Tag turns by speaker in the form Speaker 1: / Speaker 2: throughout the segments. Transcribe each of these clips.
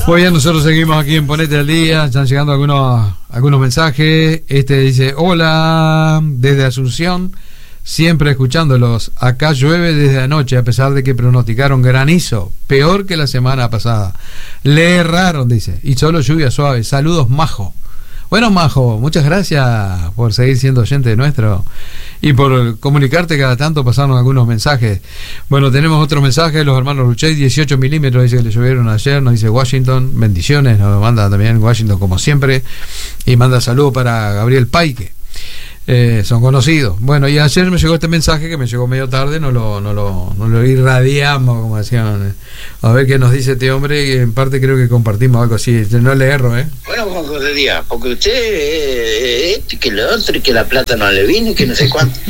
Speaker 1: Muy bien, nosotros seguimos aquí en Ponete al Día. Están llegando algunos mensajes. Dice: hola, desde Asunción, siempre escuchándolos. Acá llueve desde anoche, a pesar de que pronosticaron granizo, peor que la semana pasada. Le erraron, dice, y solo lluvia suave. Saludos, Majo. Bueno, Majo, muchas gracias por seguir siendo oyente nuestro y por comunicarte cada tanto, pasarnos algunos mensajes. Bueno, tenemos otro mensaje de los hermanos Ruchet, 18 milímetros, dice que le llovieron ayer, nos dice Washington, bendiciones, nos manda también Washington como siempre, y manda saludos para Gabriel Paique. Son conocidos. Bueno, y ayer me llegó este mensaje que me llegó medio tarde, no lo irradiamos, como decían. A ver qué nos dice este hombre, y en parte creo que compartimos algo así. No le erro,
Speaker 2: Bueno, Juan José Díaz, porque usted que lo otro, y que la plata no le vino, y que no sé cuánto.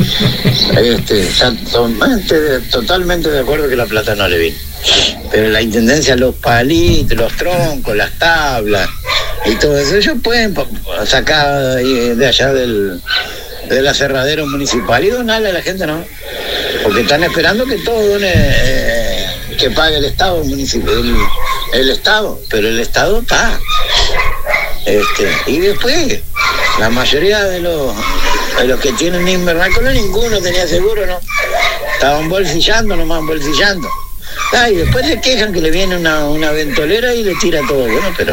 Speaker 2: Totalmente de acuerdo que la plata no le vino. Pero la intendencia, los palitos, los troncos, las tablas y todo eso, ellos pueden sacar de allá del aserradero municipal y donarle a la gente, ¿no? Porque están esperando que todo done, que pague el Estado municipal, el Estado, pero el Estado está. Y después, la mayoría de los que tienen invernáculo, ninguno tenía seguro, ¿no? Estaban bolsillando, y después se quejan que le viene una ventolera y le tira todo. Bueno, pero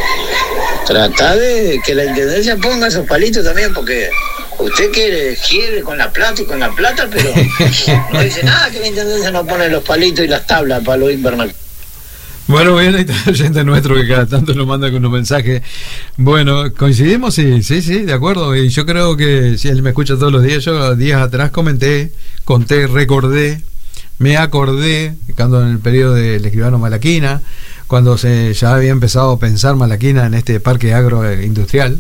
Speaker 2: trata de que la intendencia ponga esos palitos también, porque usted quiere con la plata, pero no dice nada que la intendencia no pone los palitos y las tablas para los invernáculos.
Speaker 1: Bueno, bien, ahí está el oyente nuestro que cada tanto nos manda con unos mensajes. Bueno, ¿coincidimos? Sí, de acuerdo. Y yo creo que si él me escucha todos los días, yo días atrás conté, recordé, me acordé, cuando en el periodo del escribano Malaquina, cuando ya había empezado a pensar Malaquina en este parque agroindustrial,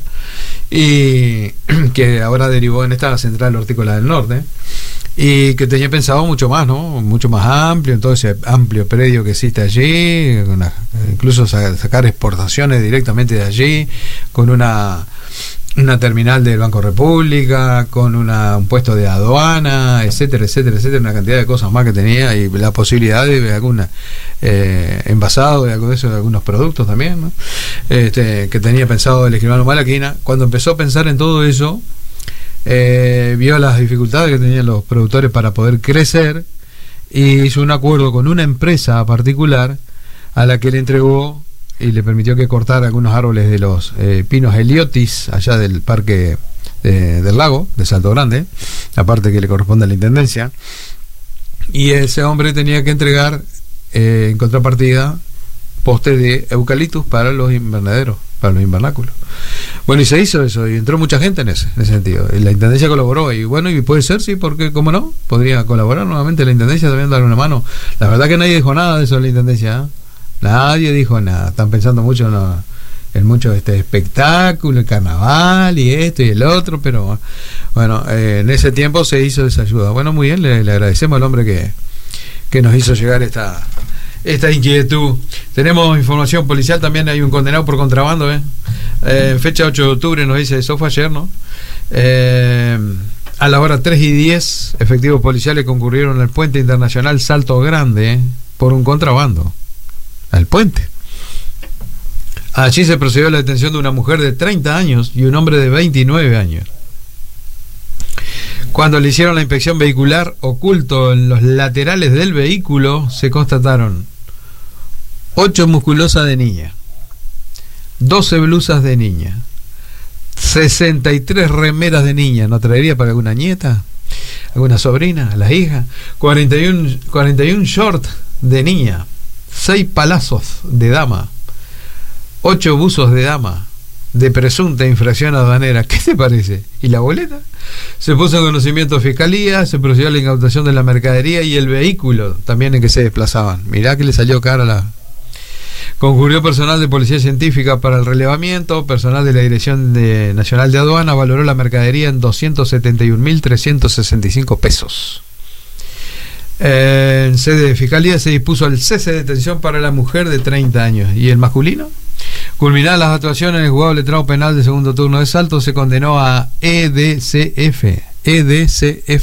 Speaker 1: y que ahora derivó en esta central hortícola del norte, y que tenía pensado mucho más, ¿no? Mucho más amplio, en todo ese amplio predio que existe allí, incluso sacar exportaciones directamente de allí, con una terminal del Banco República, con un puesto de aduana, etcétera, una cantidad de cosas más que tenía, y la posibilidad de algún envasado de algo de eso, de algunos productos también, ¿no? Que tenía pensado el escribano Malaquina. Cuando empezó a pensar en todo eso, vio las dificultades que tenían los productores para poder crecer, y hizo un acuerdo con una empresa particular a la que le entregó y le permitió que cortara algunos árboles de los pinos heliotis allá del parque del lago de Salto Grande, la parte que le corresponde a la intendencia, y ese hombre tenía que entregar en contrapartida postes de eucaliptus para los invernaderos, para los invernáculos. Bueno, y se hizo eso, y entró mucha gente en ese sentido, y la intendencia colaboró, y bueno, y puede ser, sí, porque cómo no, podría colaborar nuevamente la intendencia, también darle una mano. La verdad que nadie dijo nada de eso de la intendencia, nadie dijo nada. Están pensando mucho en mucho espectáculo, el carnaval y esto y el otro, pero bueno, en ese tiempo se hizo esa ayuda. Bueno, muy bien, le agradecemos al hombre que nos hizo llegar esta inquietud. Tenemos información policial también, hay un condenado por contrabando, fecha 8 de octubre, nos dice, eso fue ayer, ¿no? A la hora 3:10, efectivos policiales concurrieron al puente internacional Salto Grande, por un contrabando al puente. Allí se procedió a la detención de una mujer de 30 años y un hombre de 29 años. Cuando le hicieron la inspección vehicular, oculto en los laterales del vehículo, se constataron 8 musculosas de niña, 12 blusas de niña, 63 remeras de niña. ¿No traería para alguna nieta, alguna sobrina, la hija? 41 shorts de niña, 6 palazos de dama, 8 buzos de dama de presunta infracción aduanera. ¿Qué te parece? ¿Y la boleta? Se puso en conocimiento de fiscalía, se procedió a la incautación de la mercadería y el vehículo también en que se desplazaban. Mirá que le salió cara Concurrió personal de Policía Científica para el relevamiento, personal de la Dirección Nacional de Aduana valoró la mercadería en 271.365 pesos. En sede de fiscalía se dispuso el cese de detención para la mujer de 30 años. ¿Y el masculino? Culminadas las actuaciones en el juzgado letrado penal de segundo turno de Salto, se condenó a EDCF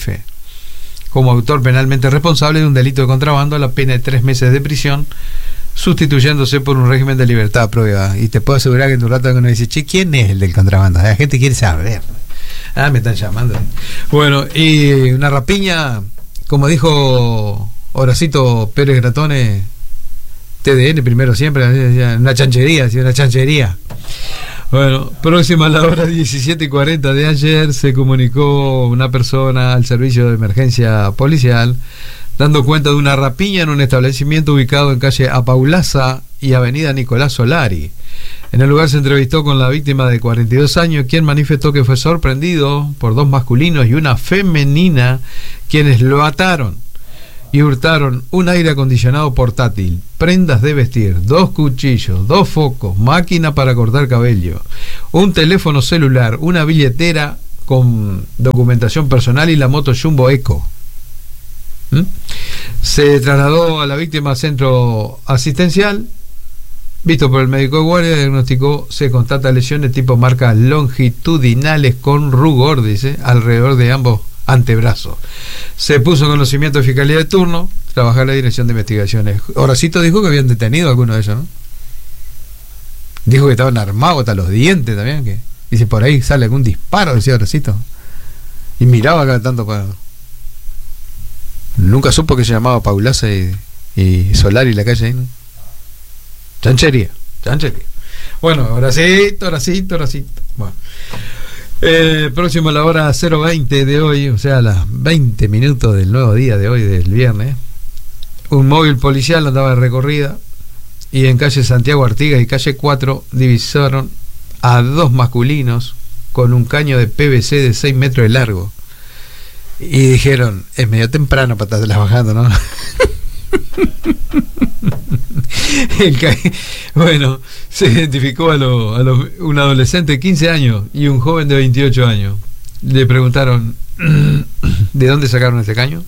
Speaker 1: como autor penalmente responsable de un delito de contrabando a la pena de 3 meses de prisión, sustituyéndose por un régimen de libertad prueba. Y te puedo asegurar que en un rato uno dice, che, ¿quién es el del contrabando? La gente quiere saber. Me están llamando. Bueno, y una rapiña, como dijo Horacito Pérez Gratone, TDN primero siempre, una chanchería, una chanchería. Bueno, próxima a la hora 17:40 de ayer se comunicó una persona al servicio de emergencia policial dando cuenta de una rapiña en un establecimiento ubicado en calle Apaulaza y avenida Nicolás Solari. En el lugar se entrevistó con la víctima de 42 años, quien manifestó que fue sorprendido por 2 masculinos y una femenina, quienes lo ataron y hurtaron un aire acondicionado portátil, prendas de vestir, 2 cuchillos, 2 focos, máquina para cortar cabello, un teléfono celular, una billetera con documentación personal y la moto Jumbo Eco. Se trasladó a la víctima a centro asistencial. Visto por el médico de guardia, diagnosticó, se constata lesiones tipo marcas longitudinales con rugor, dice, alrededor de ambos antebrazos. Se puso en conocimiento de Fiscalía de turno, trabajar la Dirección de Investigaciones. Horacito dijo que habían detenido a algunos de ellos, ¿no? Dijo que estaban armados hasta los dientes también, que dice, por ahí sale algún disparo, decía Horacito. Y miraba cada tanto para... Nunca supo que se llamaba Paulaza y Solari la calle ahí, ¿no? Chanchería. Bueno, Horacito. Bueno. Próximo a la hora 0:20 de hoy, o sea, a las 20 minutos del nuevo día de hoy, del viernes, un móvil policial andaba de recorrida y en calle Santiago Artigas y calle 4 divisaron a 2 masculinos con un caño de PVC de 6 metros de largo. Y dijeron, es medio temprano para estar trabajando, ¿no? Bueno, se identificó a un adolescente de 15 años y un joven de 28 años. Le preguntaron, ¿de dónde sacaron este caño?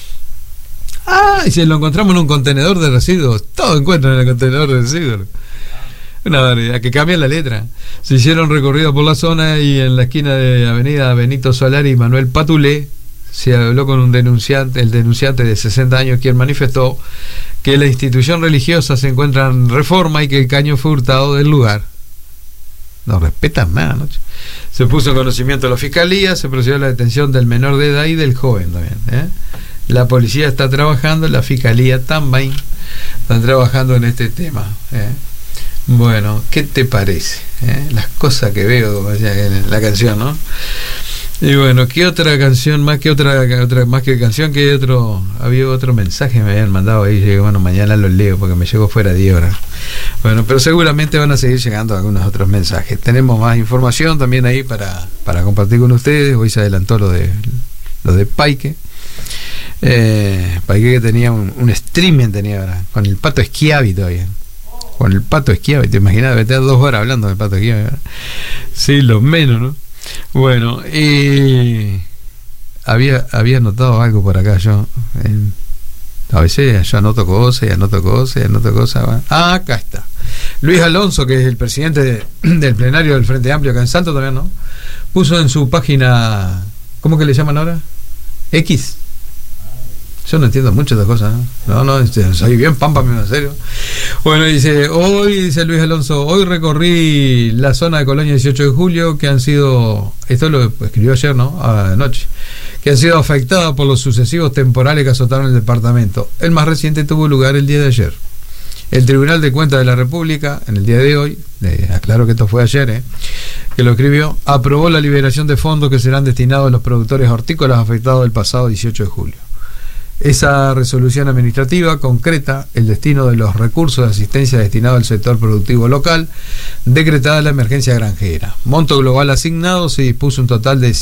Speaker 1: Y se lo encontramos en un contenedor de residuos. Todo encuentran en el contenedor de residuos. Una barbaridad, que cambia la letra. Se hicieron recorridos por la zona y en la esquina de avenida Benito Solari y Manuel Patulé se habló con el denunciante de 60 años, quien manifestó que la institución religiosa se encuentra en Reforma y que el caño fue hurtado del lugar. No respetan nada, ¿no? Se puso en conocimiento de la fiscalía, se procedió a la detención del menor de edad y del joven también, ¿eh? La policía está trabajando, la fiscalía también están trabajando en este tema, ¿eh? Bueno, ¿qué te parece? Las cosas que veo, como decía en la canción, ¿no? Y bueno, ¿qué otra canción? Más que canción, que había otro mensaje que me habían mandado ahí. Llegué, bueno, mañana los leo porque me llegó fuera de 10 horas. Bueno, pero seguramente van a seguir llegando algunos otros mensajes. Tenemos más información también ahí para compartir con ustedes. Hoy se adelantó lo de Paique. Paique que tenía un streaming, tenía ahora, con el Pato Schiavi todavía. Con el Pato Schiavi, te imaginas, debe estar 2 horas hablando del Pato Schiavi, ¿verdad? Sí, lo menos, ¿no? Bueno, había notado algo por acá yo. A veces yo anoto cosas. Acá está. Luis Alonso, que es el presidente del plenario del Frente Amplio acá en Salto también, ¿no? Puso en su página, ¿cómo que le llaman ahora? X. Yo no entiendo mucho de cosas, ¿no? No, soy bien pampa, en serio. Bueno, dice Luis Alonso, hoy recorrí la zona de Colonia 18 de Julio, que han sido, esto lo escribió ayer, ¿no? Anoche, que han sido afectadas por los sucesivos temporales que azotaron el departamento. El más reciente tuvo lugar el día de ayer. El Tribunal de Cuentas de la República, en el día de hoy, aclaro que esto fue ayer, que lo escribió, aprobó la liberación de fondos que serán destinados a los productores hortícolas afectados el pasado 18 de julio. Esa resolución administrativa concreta el destino de los recursos de asistencia destinados al sector productivo local, decretada la emergencia granjera. Monto global asignado, se dispuso un total de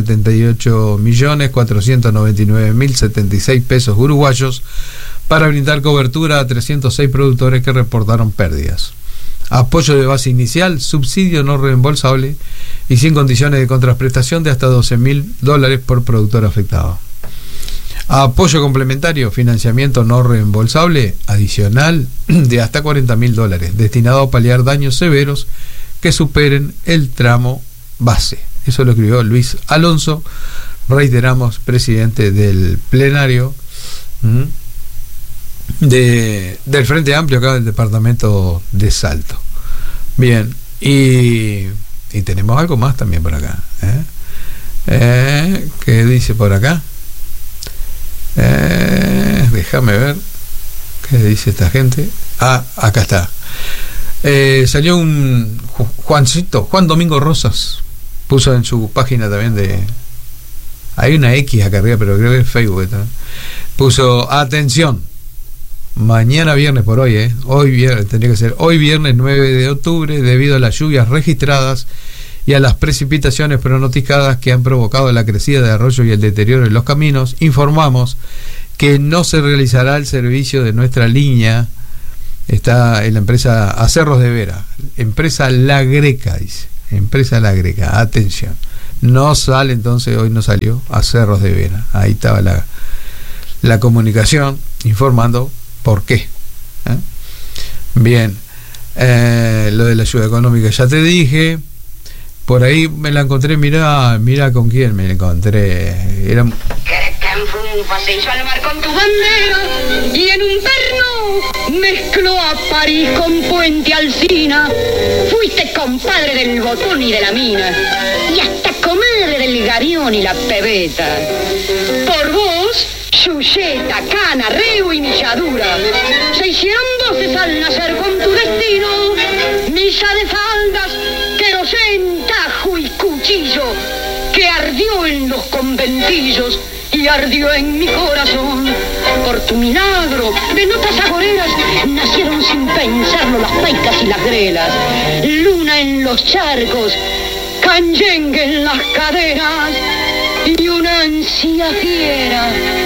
Speaker 1: 178.499.076 pesos uruguayos para brindar cobertura a 306 productores que reportaron pérdidas. Apoyo de base inicial, subsidio no reembolsable y sin condiciones de contraprestación de hasta $12.000 por productor afectado. Apoyo complementario, financiamiento no reembolsable adicional de hasta $40.000, destinado a paliar daños severos que superen el tramo base. Eso lo escribió Luis Alonso, reiteramos, presidente del plenario del Frente Amplio acá del departamento de Salto. Bien, y tenemos algo más también por acá. ¿Qué dice por acá? Déjame ver qué dice esta gente. Acá está. Salió un Juan Domingo Rosas, puso en su página también hay una X acá arriba, pero creo que es Facebook también. Puso: atención, mañana viernes por hoy, hoy viernes, tendría que ser hoy viernes 9 de octubre, debido a las lluvias registradas y a las precipitaciones pronosticadas que han provocado la crecida de arroyos y el deterioro en los caminos, informamos que no se realizará el servicio de nuestra línea. Está en la empresa Acerros de Vera, empresa La Greca, dice, empresa La Greca, atención, no sale entonces, hoy no salió Acerros de Vera. Ahí estaba la comunicación informando por qué. Bien, lo de la ayuda económica ya te dije. Por ahí me la encontré, mirá con quién me la encontré. Era...
Speaker 3: Se hizo al mar con tu bandera y en un perno mezcló a París con Puente Alsina. Fuiste compadre del Botón y de la Mina y hasta comadre del Garión y la Pebeta. Por vos, Chuyeta, Cana, Reu y Milladura se hicieron voces al nacer con tu destino. Misa de faldas, querosén, tajo y cuchillo que ardió en los conventillos y ardió en mi corazón. Por tu milagro de notas agoreras nacieron sin pensarlo las paicas y las grelas. Luna en los charcos, canyengue en las caderas y una ansia fiera